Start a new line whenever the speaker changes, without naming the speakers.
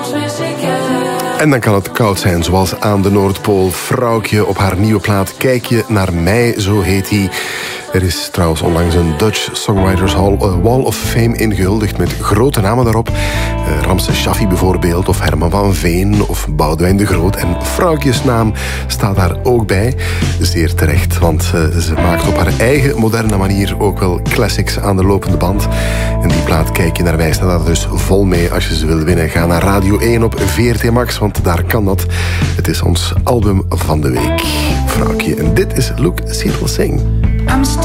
En dan kan het koud zijn, zoals aan de Noordpool. Vrouwtje op haar nieuwe plaat Kijk je naar mij, zo heet hij. Er is trouwens onlangs een Dutch Songwriters Wall of Fame ingehuldigd met grote namen daarop. Ramses Shaffi bijvoorbeeld, of Herman van Veen, of Boudewijn de Groot. En vrouwtjes naam staat daar ook bij. Zeer terecht, want ze maakt op haar eigen moderne manier ook wel classics aan de lopende band. En die plaat Kijk je naar mij staat daar dus vol mee. Als je ze wil winnen, ga naar Radio 1 op VRT Max, want daar kan dat. Het is ons album van de week, vrouwtje. En dit is Look, See It Will Sing.
I'm still